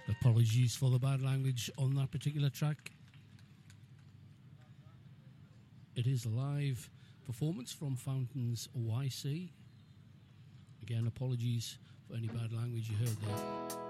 Apologies for the bad language on that particular track. It is a live performance from Fountains YC. Again, apologies for any bad language you heard there.